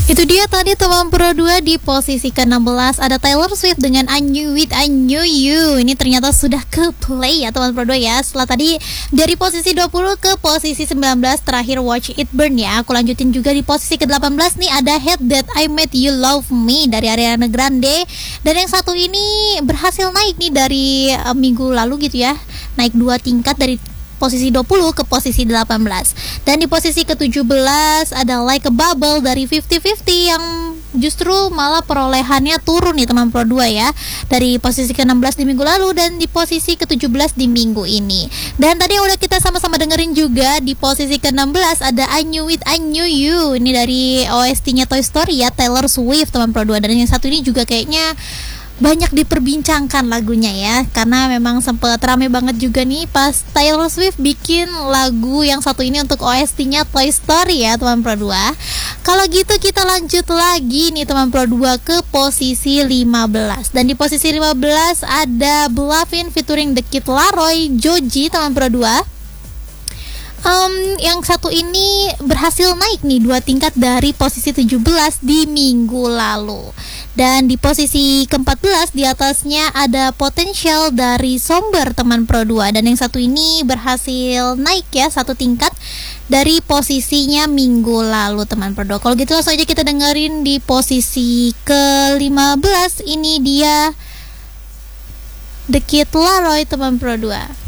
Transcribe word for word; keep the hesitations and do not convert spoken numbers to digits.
Itu dia tadi teman Pro dua di posisi ke enam belas ada Taylor Swift dengan I Knew It, I Knew You. Ini ternyata sudah ke play ya teman Pro dua ya. Setelah tadi dari posisi dua puluh ke posisi sembilan belas terakhir Watch It Burn ya. Aku lanjutin juga di posisi ke delapan belas nih ada Hate That I Made You Love Me dari Ariana Grande. Dan yang satu ini berhasil naik nih dari uh, minggu lalu gitu ya. Naik dua tingkat dari posisi dua puluh ke posisi delapan belas. Dan di posisi ke tujuh belas ada Like a Bubble dari fifty fifty yang justru malah perolehannya turun nih teman Pro dua ya. Dari posisi ke enam belas di minggu lalu dan di posisi ke tujuh belas di minggu ini. Dan tadi udah kita sama-sama dengerin juga di posisi ke enam belas ada I Knew It, I Knew You. Ini dari O S T-nya Toy Story ya, Taylor Swift teman Pro dua. Dan yang satu ini juga kayaknya banyak diperbincangkan lagunya ya, karena memang sempet rame banget juga nih pas Taylor Swift bikin lagu yang satu ini untuk O S T-nya Toy Story ya teman Pro dua. Kalau gitu kita lanjut lagi nih teman Pro dua ke posisi lima belas. Dan di posisi lima belas ada Bluffin featuring The Kid Laroi, Joji teman Pro dua. Um, yang satu ini berhasil naik nih dua tingkat dari posisi tujuh belas di minggu lalu. Dan di posisi ke empat belas di atasnya ada Potential dari Somber teman Pro dua. Dan yang satu ini berhasil naik ya satu tingkat dari posisinya minggu lalu teman Pro dua. Kalau gitu langsung aja kita dengerin di posisi ke lima belas. Ini dia The Kid Laroi teman Pro dua.